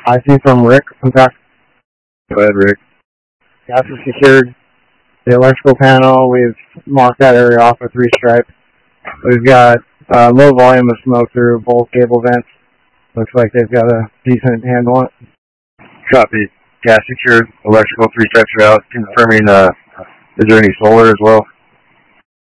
I see from Rick from Talk. Go ahead, Rick. Gas is secured. The electrical panel, we've marked that area off with 3 stripes. We've got low volume of smoke through both cable vents. Looks like they've got a decent handle on it. Copy. Gas secured. Electrical 3 stripes are out. Confirming, is there any solar as well?